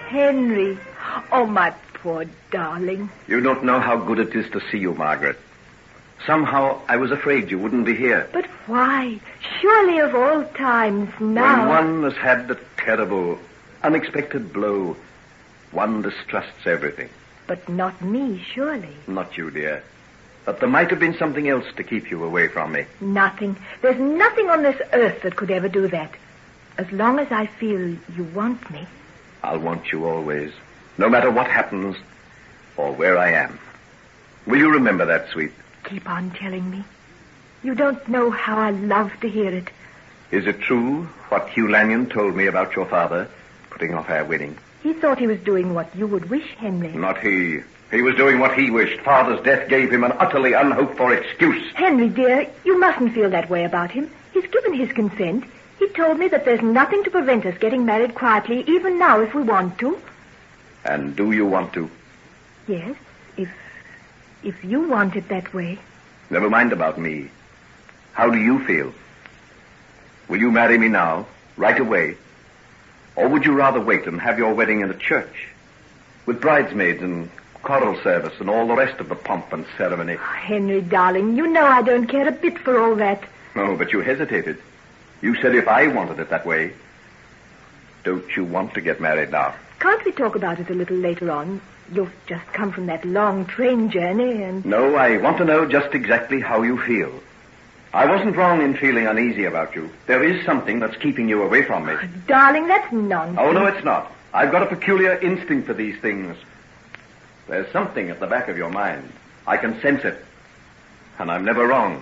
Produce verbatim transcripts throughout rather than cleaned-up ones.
Henry. Oh, my poor darling. You don't know how good it is to see you, Margaret. Somehow I was afraid you wouldn't be here. But why? Surely of all times now... When one has had the terrible, unexpected blow, one distrusts everything. But not me, surely. Not you, dear. But there might have been something else to keep you away from me. Nothing. There's nothing on this earth that could ever do that. As long as I feel you want me. I'll want you always, no matter what happens or where I am. Will you remember that, sweet? Keep on telling me. You don't know how I love to hear it. Is it true what Hugh Lanyon told me about your father putting off our wedding? He thought he was doing what you would wish, Henry. Not he. He was doing what he wished. Father's death gave him an utterly unhoped-for excuse. Henry, dear, you mustn't feel that way about him. He's given his consent. He told me that there's nothing to prevent us getting married quietly, even now, if we want to. And do you want to? Yes, if... if you want it that way. Never mind about me. How do you feel? Will you marry me now, right away? Or would you rather wait and have your wedding in a church, with bridesmaids and choral service and all the rest of the pomp and ceremony? Oh, Henry, darling, you know I don't care a bit for all that. No, but you hesitated. You said if I wanted it that way. Don't you want to get married now? Can't we talk about it a little later on? You've just come from that long train journey and... No, I want to know just exactly how you feel. I wasn't wrong in feeling uneasy about you. There is something that's keeping you away from me. Oh, darling, that's nonsense. Oh, no, it's not. I've got a peculiar instinct for these things. There's something at the back of your mind. I can sense it. And I'm never wrong.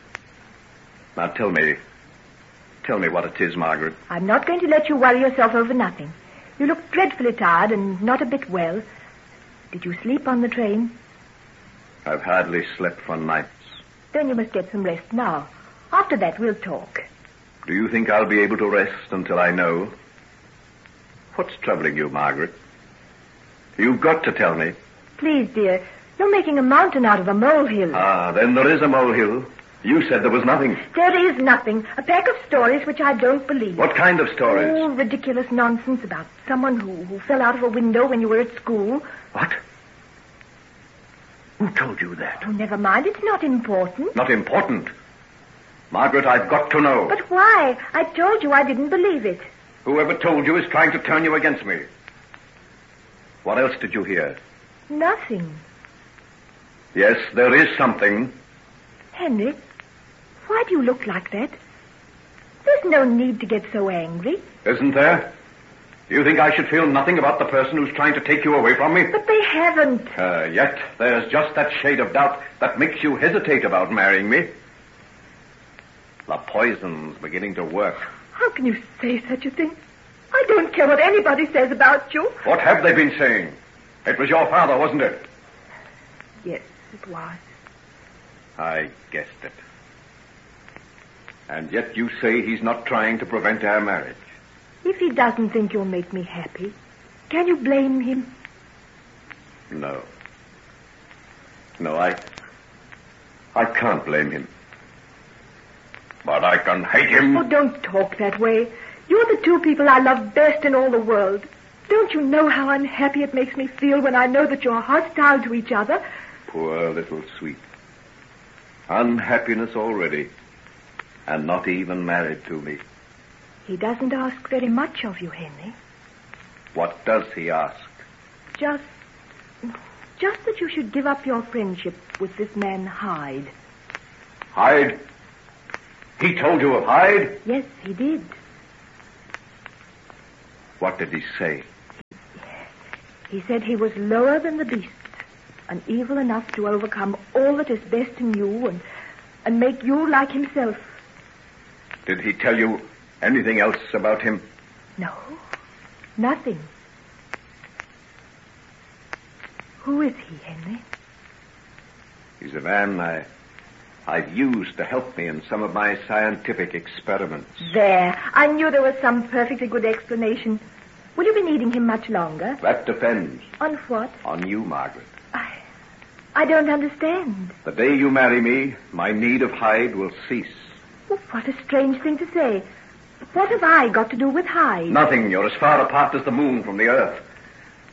Now tell me... Tell me what it is, Margaret. I'm not going to let you worry yourself over nothing. You look dreadfully tired and not a bit well. Did you sleep on the train? I've hardly slept for nights. Then you must get some rest now. After that, we'll talk. Do you think I'll be able to rest until I know? What's troubling you, Margaret? You've got to tell me. Please, dear. You're making a mountain out of a molehill. Ah, then there is a molehill. You said there was nothing. There is nothing. A pack of stories which I don't believe. What kind of stories? Oh, ridiculous nonsense about someone who, who fell out of a window when you were at school. What? Who told you that? Oh, never mind. It's not important. Not important? Margaret, I've got to know. But why? I told you I didn't believe it. Whoever told you is trying to turn you against me. What else did you hear? Nothing. Yes, there is something. Henry, why do you look like that? There's no need to get so angry. Isn't there? You think I should feel nothing about the person who's trying to take you away from me? But they haven't. Uh, yet there's just that shade of doubt that makes you hesitate about marrying me. The poison's beginning to work. How can you say such a thing? I don't care what anybody says about you. What have they been saying? It was your father, wasn't it? Yes, it was. I guessed it. And yet you say he's not trying to prevent our marriage. If he doesn't think you'll make me happy, can you blame him? No. No, I... I can't blame him. But I can hate him. Oh, don't talk that way. You're the two people I love best in all the world. Don't you know how unhappy it makes me feel when I know that you're hostile to each other? Poor little sweet. Unhappiness already. And not even married to me. He doesn't ask very much of you, Henry. What does he ask? Just... Just that you should give up your friendship with this man Hyde. Hyde? He told you of Hyde? Yes, he did. What did he say? He said he was lower than the beasts, and evil enough to overcome all that is best in you and, and make you like himself. Did he tell you anything else about him? No, nothing. Who is he, Henry? He's a man I, I've used to help me in some of my scientific experiments. There. I knew there was some perfectly good explanation. Will you be needing him much longer? That depends. On what? On you, Margaret. I... I don't understand. The day you marry me, my need of Hyde will cease. Well, what a strange thing to say. What have I got to do with Hyde? Nothing. You're as far apart as the moon from the earth.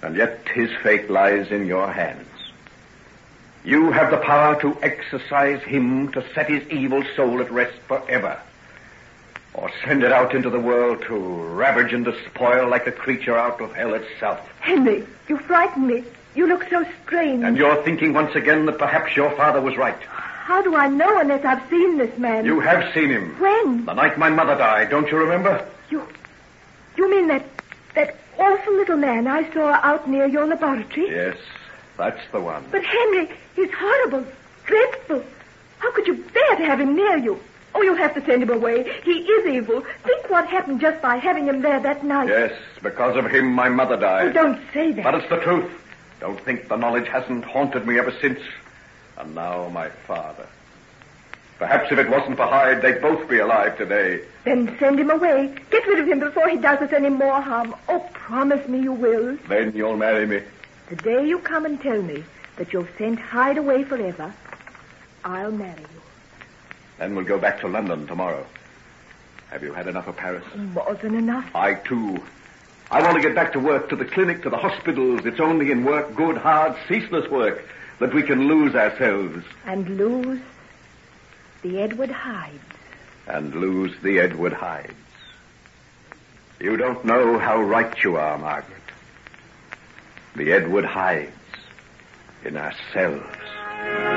And yet his fate lies in your hands. You have the power to exorcise him, to set his evil soul at rest forever. Or send it out into the world to ravage and despoil like a creature out of hell itself. Henry, you frighten me. You look so strange. And you're thinking once again that perhaps your father was right. How do I know unless I've seen this man? You have seen him. When? The night my mother died, don't you remember? You... You mean that... that awful little man I saw out near your laboratory? Yes, that's the one. But Henry, he's horrible, dreadful. How could you bear to have him near you? Oh, you'll have to send him away. He is evil. Think what happened just by having him there that night. Yes, because of him my mother died. Oh, don't say that. But it's the truth. Don't think the knowledge hasn't haunted me ever since. And now my father. Perhaps if it wasn't for Hyde, they'd both be alive today. Then send him away. Get rid of him before he does us any more harm. Oh, promise me you will. Then you'll marry me. The day you come and tell me that you've sent Hyde away forever, I'll marry you. Then we'll go back to London tomorrow. Have you had enough of Paris? More than enough. I, too. I want to get back to work, to the clinic, to the hospitals. It's only in work, good, hard, ceaseless work, that we can lose ourselves. And lose the Edward Hydes. And lose the Edward Hydes. You don't know how right you are, Margaret. The Edward Hydes in ourselves.